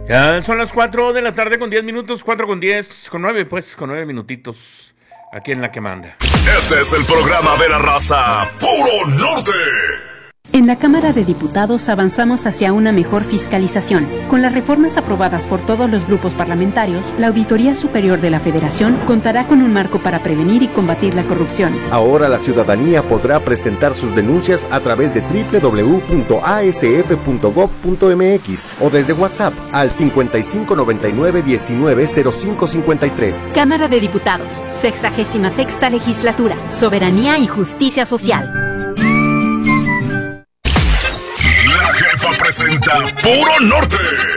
Ya son las 4 de la tarde con 10 minutos, 4 con 10, con 9, pues, con 9 minutitos, aquí en La que manda. Este es el programa de la raza Puro Norte. En la Cámara de Diputados avanzamos hacia una mejor fiscalización. Con las reformas aprobadas por todos los grupos parlamentarios, la Auditoría Superior de la Federación contará con un marco para prevenir y combatir la corrupción. Ahora la ciudadanía podrá presentar sus denuncias a través de www.asf.gov.mx o desde WhatsApp al 5599-190553. Cámara de Diputados, 66ª Legislatura, Soberanía y Justicia Social. Presenta Puro Norte